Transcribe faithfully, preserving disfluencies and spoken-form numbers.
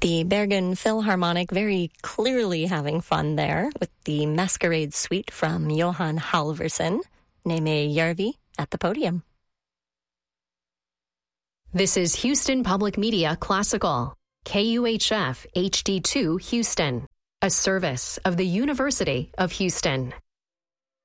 The Bergen Philharmonic very clearly having fun there with the Masquerade Suite from Johan Halvorsen. Neme Järvi at the podium. This is Houston Public Media Classical, K U H F H D two Houston, a service of the University of Houston.